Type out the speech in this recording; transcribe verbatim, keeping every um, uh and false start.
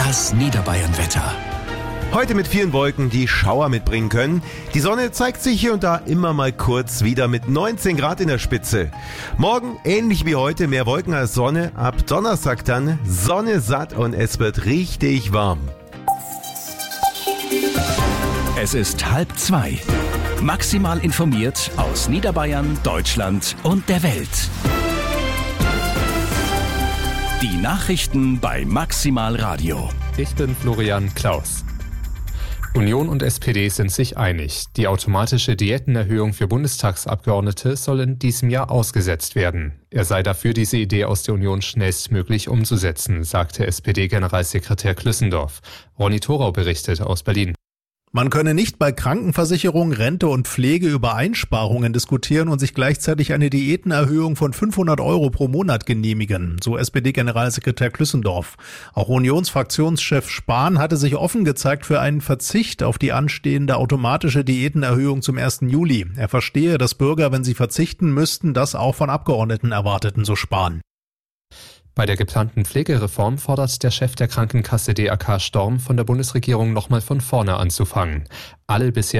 Das Niederbayern-Wetter. Heute mit vielen Wolken, die Schauer mitbringen können. Die Sonne zeigt sich hier und da immer mal kurz wieder mit neunzehn Grad in der Spitze. Morgen ähnlich wie heute, mehr Wolken als Sonne. Ab Donnerstag dann Sonne satt und es wird richtig warm. Es ist halb zwei. Maximal informiert aus Niederbayern, Deutschland und der Welt. Die Nachrichten bei Maximal Radio. Ich bin Florian Klaus. Union und S P D sind sich einig. Die automatische Diätenerhöhung für Bundestagsabgeordnete soll in diesem Jahr ausgesetzt werden. Er sei dafür, diese Idee aus der Union schnellstmöglich umzusetzen, sagte S P D-Generalsekretär Klüssendorf. Ronny Thorau berichtet aus Berlin. Man könne nicht bei Krankenversicherung, Rente und Pflege über Einsparungen diskutieren und sich gleichzeitig eine Diätenerhöhung von fünfhundert Euro pro Monat genehmigen, so S P D-Generalsekretär Klüssendorf. Auch Unionsfraktionschef Spahn hatte sich offen gezeigt für einen Verzicht auf die anstehende automatische Diätenerhöhung zum ersten Juli. Er verstehe, dass Bürger, wenn sie verzichten müssten, das auch von Abgeordneten erwarteten, so Spahn. Bei der geplanten Pflegereform fordert der Chef der Krankenkasse D R K Storm von der Bundesregierung nochmal von vorne anzufangen. Alle bisher